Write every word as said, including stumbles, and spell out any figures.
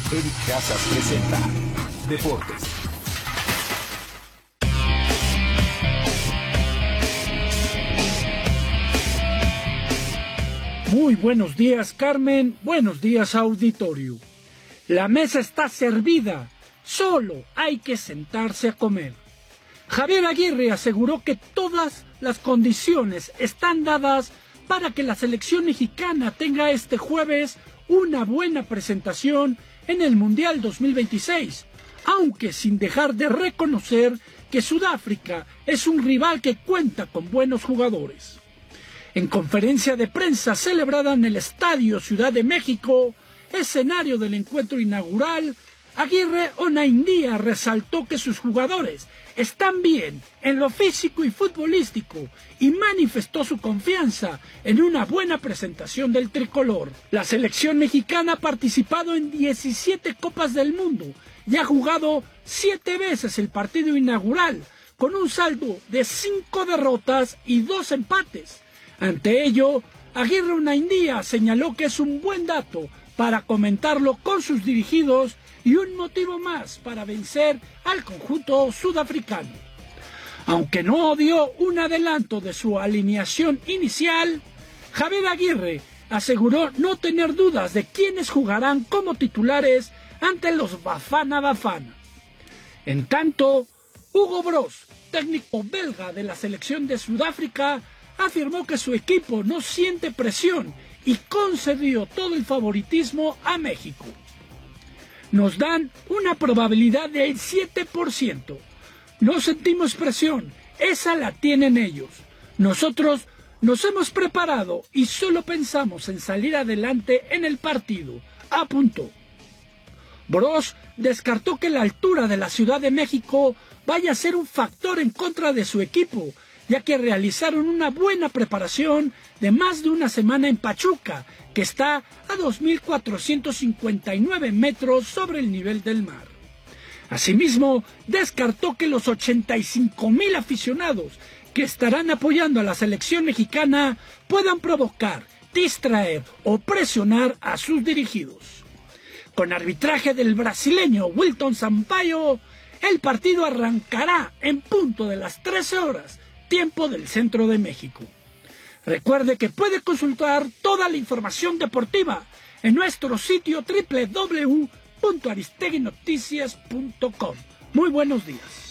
Eric Casas presenta Deportes. Muy buenos días, Carmen. Buenos días, auditorio. La mesa está servida. Solo hay que sentarse a comer. Javier Aguirre aseguró que todas las condiciones están dadas para que la selección mexicana tenga este jueves una buena presentación en el Mundial dos mil veintiséis, aunque sin dejar de reconocer que Sudáfrica es un rival que cuenta con buenos jugadores. En conferencia de prensa celebrada en el Estadio Ciudad de México, escenario del encuentro inaugural, Aguirre Onaindia resaltó que sus jugadores están bien en lo físico y futbolístico y manifestó su confianza en una buena presentación del tricolor. La selección mexicana ha participado en diecisiete Copas del Mundo y ha jugado siete veces el partido inaugural, con un saldo de cinco derrotas y dos empates. Ante ello, Aguirre Onaindia señaló que es un buen dato para comentarlo con sus dirigidos y un motivo más para vencer al conjunto sudafricano. Aunque no dio un adelanto de su alineación inicial, Javier Aguirre aseguró no tener dudas de quiénes jugarán como titulares ante los Bafana Bafana. En tanto, Hugo Broos, técnico belga de la selección de Sudáfrica, afirmó que su equipo no siente presión y concedió todo el favoritismo a México. Nos dan una probabilidad del siete por ciento. No sentimos presión, esa la tienen ellos. Nosotros nos hemos preparado y solo pensamos en salir adelante en el partido, apuntó. Broos descartó que la altura de la Ciudad de México vaya a ser un factor en contra de su equipo, ya que realizaron una buena preparación de más de una semana en Pachuca, que está a dos mil cuatrocientos cincuenta y nueve metros sobre el nivel del mar. Asimismo, descartó que los ochenta y cinco mil aficionados que estarán apoyando a la selección mexicana puedan provocar, distraer o presionar a sus dirigidos. Con arbitraje del brasileño Wilton Sampaio, el partido arrancará en punto de las trece horas, tiempo del centro de México. Recuerde que puede consultar toda la información deportiva en nuestro sitio doble u doble u doble u punto aristegui noticias punto com. Muy buenos días.